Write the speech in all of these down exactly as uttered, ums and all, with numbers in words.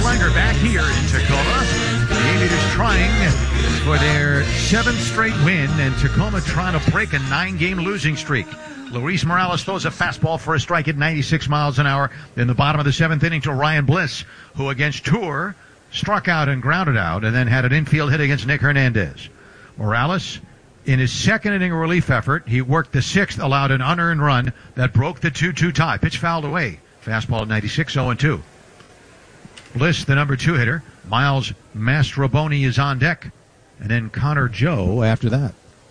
Springer back here in Tacoma. The Aviators trying for their seventh straight win, and Tacoma trying to break a nine-game losing streak. Luis Morales throws a fastball for a strike at ninety-six miles an hour in the bottom of the seventh inning to Ryan Bliss, who against Tour struck out and grounded out and then had an infield hit against Nick Hernandez. Morales, in his second inning relief effort, he worked the sixth, allowed an unearned run that broke the two two tie. Pitch fouled away. Fastball at ninety-six, oh and two. Bliss, the number two hitter. Miles Mastroboni is on deck. And then Connor Joe after that.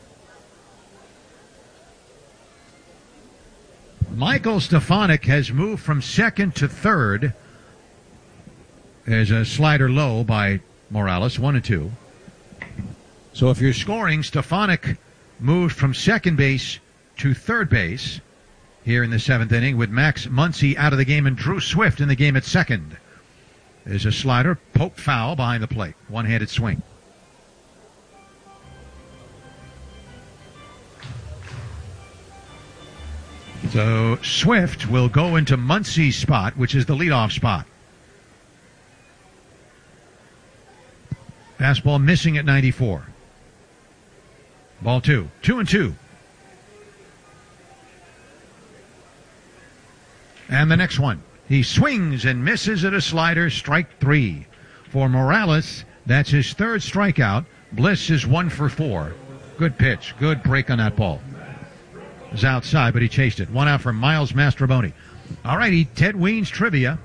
Michael Stefanik has moved from second to third. There's a slider low by Morales, one and two. So if you're scoring, Stefanik moved from second base to third base here in the seventh inning with Max Muncy out of the game and Drew Swift in the game at second. There's a slider, poke foul behind the plate. One-handed swing. So Swift will go into Muncy's spot, which is the leadoff spot. Fastball missing at ninety-four. Ball two. Two and two. And the next one. He swings and misses at a slider. Strike three. For Morales, that's his third strikeout. Bliss is one for four. Good pitch. Good break on that ball. It was outside, but he chased it. One out for Miles Mastroboni. All righty, Ted Weens trivia.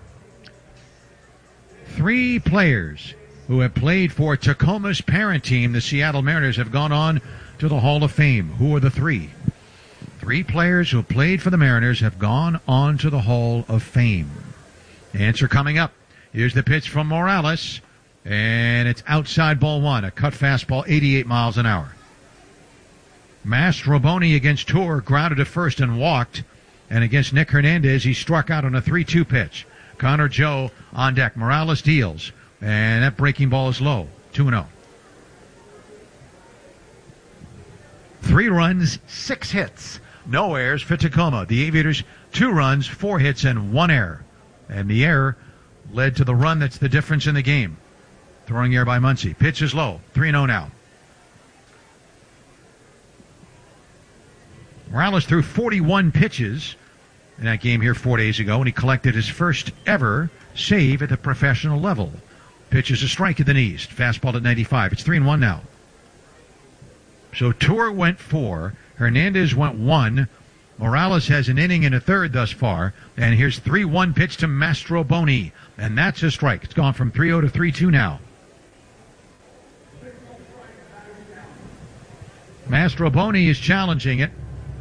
Three players who have played for Tacoma's parent team, the Seattle Mariners, have gone on to the Hall of Fame. Who are the three? Three players who played for the Mariners have gone on to the Hall of Fame. Answer coming up. Here's the pitch from Morales, and it's outside ball one. A cut fastball, eighty-eight miles an hour. Mastroboni against Tour grounded to first and walked, and against Nick Hernandez, he struck out on a three two pitch. Connor Joe on deck. Morales deals, and that breaking ball is low. two and oh. Three runs, six hits. No errors for Tacoma. The Aviators, two runs, four hits, and one error. And the error led to the run that's the difference in the game. Throwing error by Muncy. Pitch is low. three and oh now. Morales threw forty-one pitches in that game here four days ago, and he collected his first ever save at the professional level. Pitch is a strike at the knees. Fastball at ninety-five. It's three and one now. So Tour went four. Hernandez went one. Morales has an inning and a third thus far. And here's three one pitch to Mastroboni. And that's a strike. It's gone from three oh to three two now. Mastroboni is challenging it.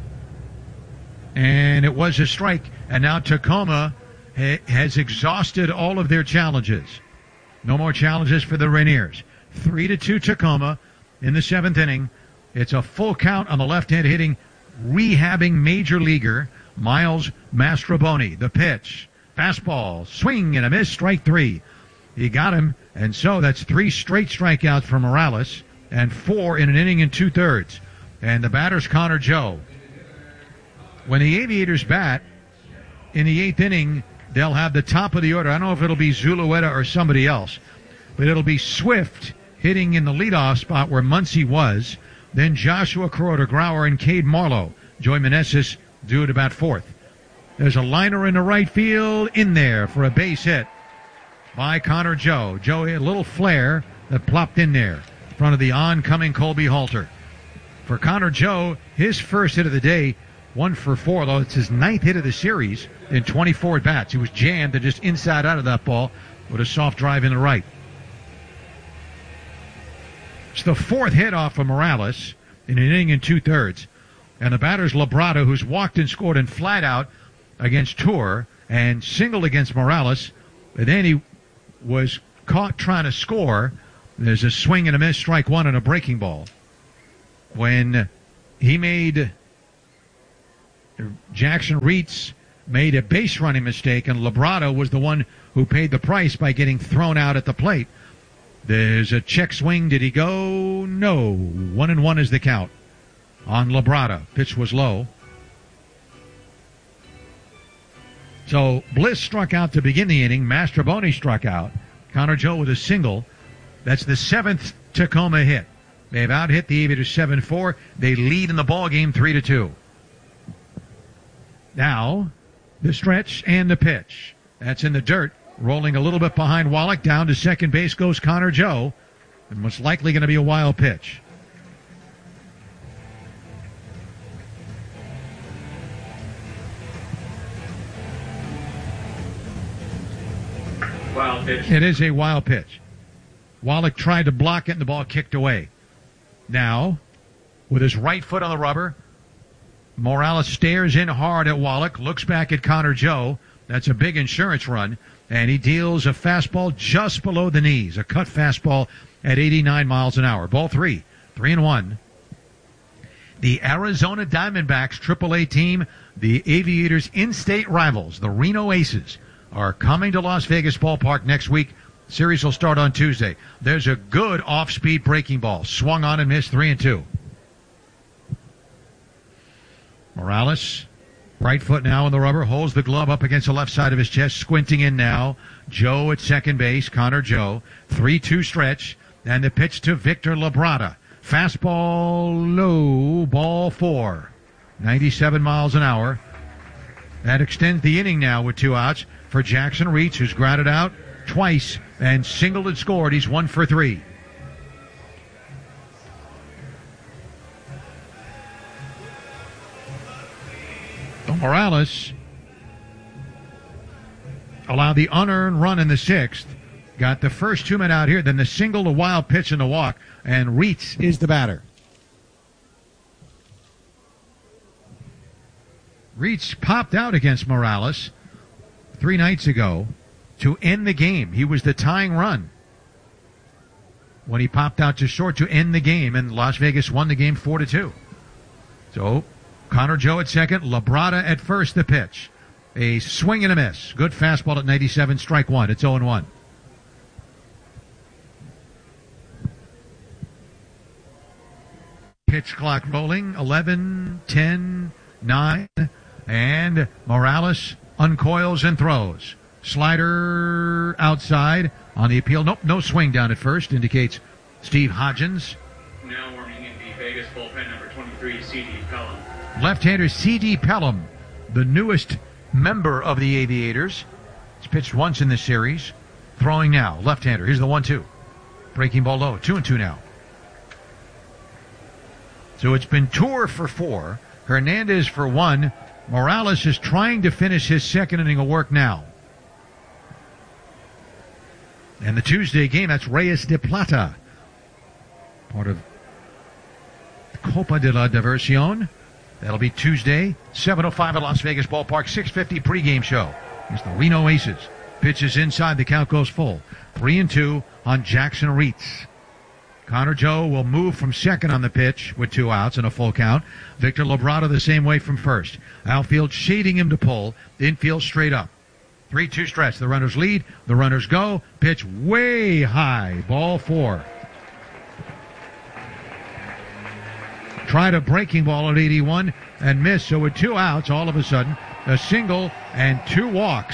And it was a strike. And now Tacoma ha- has exhausted all of their challenges. No more challenges for the Rainiers. Three to two Tacoma in the seventh inning. It's a full count on the left-hand hitting, rehabbing major leaguer, Miles Mastroboni. The pitch. Fastball. Swing and a miss. Strike three. He got him. And so that's three straight strikeouts for Morales and four in an inning and two-thirds. And the batter's Connor Joe. When the Aviators bat in the eighth inning, they'll have the top of the order. I don't know if it'll be Zulueta or somebody else, but it'll be Swift hitting in the leadoff spot where Muncy was. Then Joshua Kuroda-Grauer and Cade Marlowe. Joey Meneses due at about fourth. There's a liner in the right field in there for a base hit by Connor Joe. Joe, a little flare that plopped in there in front of the oncoming Colby Halter. For Connor Joe, his first hit of the day, one for four, though it's his ninth hit of the series in twenty-four at-bats. He was jammed and just inside out of that ball with a soft drive in the right. It's the fourth hit off of Morales in an inning and two-thirds. And the batter's Labrada, who's walked and scored in flat out against Tour and singled against Morales. And then he was caught trying to score. There's a swing and a miss, strike one, and a breaking ball. When he made, Jackson Reitz made a base running mistake, and Labrada was the one who paid the price by getting thrown out at the plate. There's a check swing. Did he go? No. One and one is the count on Labrada. Pitch was low. So Bliss struck out to begin the inning. Mastroboni struck out. Connor Joe with a single. That's the seventh Tacoma hit. They've out-hit the Aviators seven four. They lead in the ball game three to two. Now, the stretch and the pitch. That's in the dirt. Rolling a little bit behind Wallach. Down to second base goes Connor Joe. And most likely going to be a wild pitch. Wild pitch. It is a wild pitch. Wallach tried to block it and the ball kicked away. Now, with his right foot on the rubber, Morales stares in hard at Wallach, looks back at Connor Joe. That's a big insurance run. And he deals a fastball just below the knees, a cut fastball at eighty-nine miles an hour. Ball three, three and one. The Arizona Diamondbacks triple A team, the Aviators' in-state rivals, the Reno Aces, are coming to Las Vegas Ballpark next week. Series will start on Tuesday. There's a good off-speed breaking ball. Swung on and missed, three and two. Morales, right foot now in the rubber, holds the glove up against the left side of his chest, squinting in now. Joe at second base, Connor Joe. three two stretch, and the pitch to Victor Labrada. Fastball low, ball four. ninety-seven miles an hour. That extends the inning now with two outs for Jackson Reitz, who's grounded out twice and singled and scored. He's one for three. Morales allowed the unearned run in the sixth. Got the first two men out here, then the single, the wild pitch, and the walk. And Reitz is the batter. Reitz popped out against Morales three nights ago to end the game. He was the tying run when he popped out to short to end the game, and Las Vegas won the game four to two. So Connor Joe at second, Labrada at first, the pitch. A swing and a miss. Good fastball at ninety-seven, strike one. It's oh and one. Pitch clock rolling, eleven, ten, nine, and Morales uncoils and throws. Slider outside on the appeal. Nope, no swing down at first, indicates Steve Hodgins. Now warming in the Vegas bullpen, number twenty-three, C D Pelham. Left-hander C D Pelham, the newest member of the Aviators. He's pitched once in this series. Throwing now, left-hander. Here's the one two. Breaking ball low, two and two now. So it's been Tour for four, Hernandez for one. Morales is trying to finish his second inning of work now. And the Tuesday game, that's Reyes de Plata, part of Copa de la Diversión. That'll be Tuesday, seven oh five at Las Vegas Ballpark, six fifty pregame show. It's the Reno Aces. Pitches inside, the count goes full. Three and two on Jackson Reitz. Connor Joe will move from second on the pitch with two outs and a full count. Victor Labrada the same way from first. Outfield shading him to pull. Infield straight up. three two stretch. The runners lead. The runners go. Pitch way high. Ball four. Tried a breaking ball at eighty-one and missed. So with two outs, all of a sudden, a single and two walks.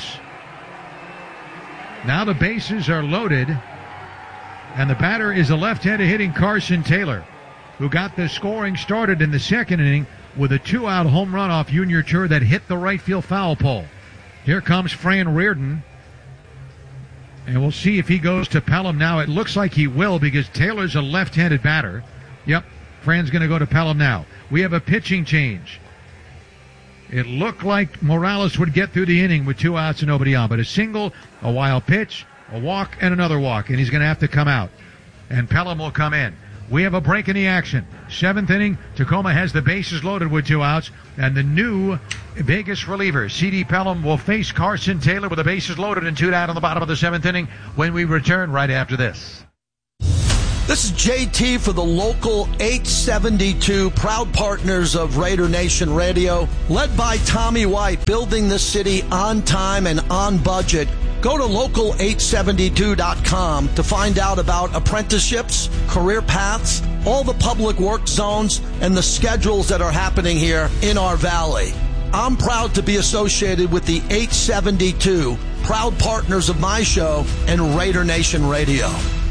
Now the bases are loaded. And the batter is a left-hander hitting Carson Taylor, who got the scoring started in the second inning with a two-out home run off Junior Tur that hit the right field foul pole. Here comes Fran Reardon, and we'll see if he goes to Pelham now. It looks like he will because Taylor's a left-handed batter. Yep, Fran's going to go to Pelham now. We have a pitching change. It looked like Morales would get through the inning with two outs and nobody on, but a single, a wild pitch, a walk, and another walk, and he's going to have to come out. And Pelham will come in. We have a break in the action. Seventh inning, Tacoma has the bases loaded with two outs, and the new Vegas reliever, C D Pelham, will face Carson Taylor with the bases loaded and two down on the bottom of the seventh inning when we return right after this. This is J T for the local eight seventy-two, proud partners of Raider Nation Radio, led by Tommy White, building the city on time and on budget. Go to local eight seventy-two dot com to find out about apprenticeships, career paths, all the public work zones, and the schedules that are happening here in our valley. I'm proud to be associated with the eight seventy-two, proud partners of my show and Raider Nation Radio.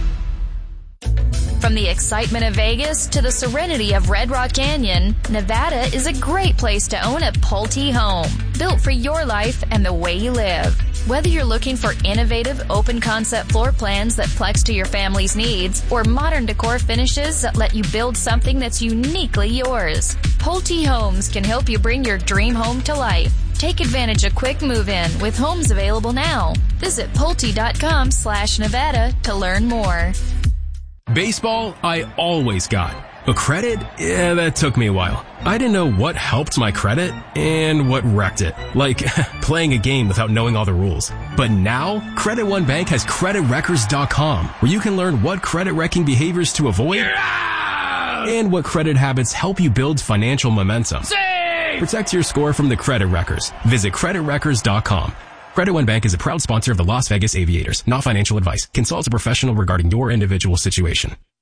From the excitement of Vegas to the serenity of Red Rock Canyon, Nevada is a great place to own a Pulte home, built for your life and the way you live. Whether you're looking for innovative, open-concept floor plans that flex to your family's needs, or modern decor finishes that let you build something that's uniquely yours, Pulte Homes can help you bring your dream home to life. Take advantage of quick move-in with homes available now. Visit Pulte.com slash Nevada to learn more. Baseball, I always got. But credit? Yeah, that took me a while. I didn't know what helped my credit and what wrecked it. Like, playing a game without knowing all the rules. But now, Credit One Bank has Credit Wreckers dot com, where you can learn what credit-wrecking behaviors to avoid and what credit habits help you build financial momentum. Save! Protect your score from the Credit Wreckers. Visit Credit Wreckers dot com. Credit One Bank is a proud sponsor of the Las Vegas Aviators. Not financial advice. Consult a professional regarding your individual situation.